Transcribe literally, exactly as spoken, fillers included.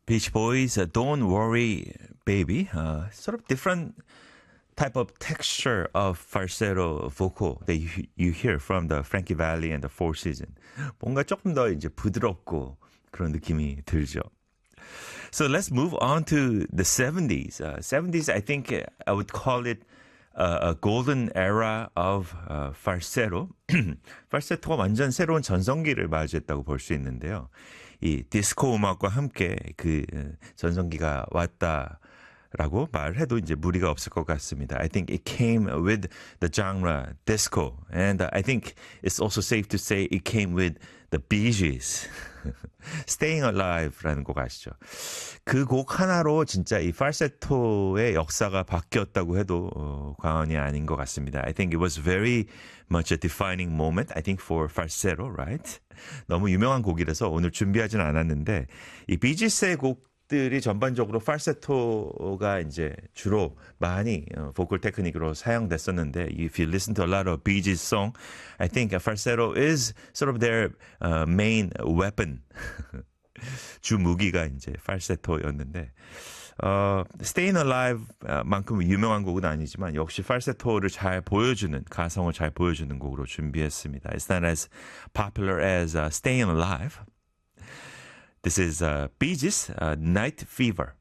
Beach Boys, uh, Don't Worry Baby. Uh, sort of different type of texture of falsetto vocal that you, you hear from the Frankie Valli and the Four Seasons. 뭔가 조금 더 이제 부드럽고 그런 느낌이 들죠. So let's move on to the seventies. Uh, seventies, I think I would call it uh, a golden era of uh, falsetto. falsetto가 완전 새로운 전성기를 맞이했다고 볼 수 있는데요. 이 디스코 음악과 함께 그 전성기가 왔다라고 말해도 이제 무리가 없을 것 같습니다. I think it came with the genre disco, and I think it's also safe to say it came with the Bee Gees. Staying Alive라는 곡 아시죠? 그 곡 하나로 진짜 이 falsetto의 역사가 바뀌었다고 해도 어, 과언이 아닌 것 같습니다. I think it was very much a defining moment, I think, for falsetto, right? 너무 유명한 곡이라서 오늘 준비하진 않았는데 이 비지스의 곡들이 전반적으로 falsetto가 이제 주로 많이 어, 보컬 테크닉으로 사용됐었는데 if you listen to a lot of Bee Gees song, I think falsetto is sort of their uh, main weapon. 주 무기가 이제 falsetto였는데 어, Staying Alive만큼 유명한 곡은 아니지만 역시 falsetto를 잘 보여주는 가성을 잘 보여주는 곡으로 준비했습니다. It's not as popular as uh, Staying Alive. This is uh, Bee Gees, uh, Night Fever.